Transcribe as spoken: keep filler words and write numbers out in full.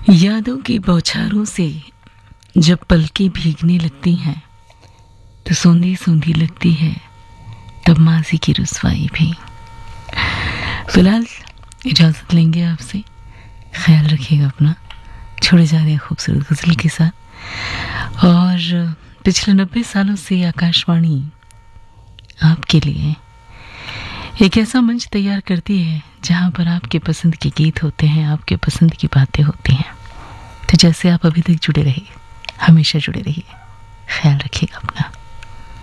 यादों की बौछारों से जब पलकें भीगने लगती हैं तो सूंधी सूंधी लगती है तब माजी की रुसवाई भी। फिलहाल इजाज़त लेंगे आपसे, ख्याल रखिएगा अपना। छोड़े जा रहे हैं खूबसूरत गज़ल के साथ। और पिछले नब्बे सालों से आकाशवाणी आपके लिए एक ऐसा मंच तैयार करती है जहां पर आपके पसंद के गीत होते हैं, आपके पसंद की बातें होती हैं। तो जैसे आप अभी तक जुड़े रहिए, हमेशा जुड़े रहिए, ख्याल रखिएगा अपना।